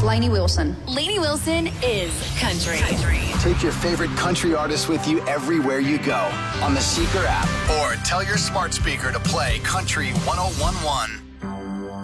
Lainey Wilson. Lainey Wilson is country. Take your favorite country artist with you everywhere you go on the Seeker app or tell your smart speaker to play Country 1011.